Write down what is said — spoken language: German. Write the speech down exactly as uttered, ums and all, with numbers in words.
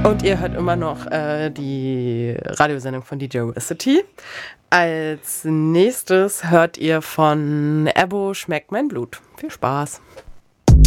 Und ihr hört immer noch äh, die Radiosendung von D J Ricity. Als nächstes hört ihr von Ebo Schmeckt mein Blut. Viel Spaß.